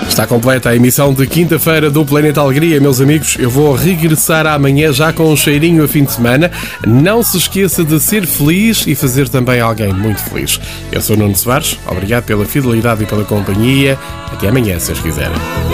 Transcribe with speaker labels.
Speaker 1: Está completa a emissão de quinta-feira do Planeta Alegria, meus amigos. Eu vou regressar amanhã já com um cheirinho a fim de semana. Não se esqueça de ser feliz e fazer também alguém muito feliz. Eu sou Nuno Soares, obrigado pela fidelidade e pela companhia. Até amanhã, se os quiserem.